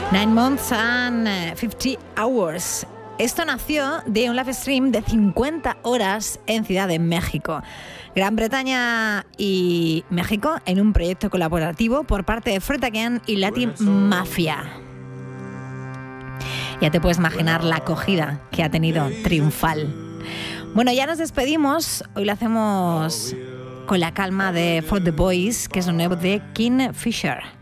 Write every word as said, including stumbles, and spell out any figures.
Nine Months and fifty Hours. Esto nació de un live stream de cincuenta horas en Ciudad de México, Gran Bretaña y México, en un proyecto colaborativo por parte de Fred Again y Latin Mafia. Ya te puedes imaginar la acogida que ha tenido, triunfal. Bueno, ya nos despedimos. Hoy lo hacemos con la calma de For the Boys, que es un nuevo de Kingfisher.